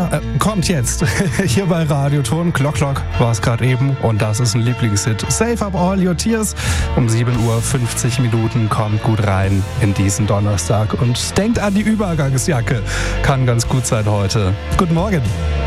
kommt jetzt hier bei Radioton. Clock war es gerade eben und das ist ein Lieblingshit. Save Up All Your Tears. Um 7 Uhr 50 Minuten kommt gut rein in diesen Donnerstag und denkt an die Übergangsjacke. Kann ganz gut sein heute. Guten Morgen.